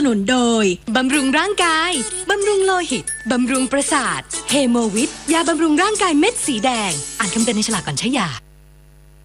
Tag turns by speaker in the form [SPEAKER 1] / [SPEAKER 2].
[SPEAKER 1] นุนโดย
[SPEAKER 2] บำรุงร่างกายบำรุงโลหิตบำรุงประสาทเฮโมวิทยาบำรุงร่างกายเม็ดสีแดงอ่านคำเตือนในฉลากก่อนใช้ยา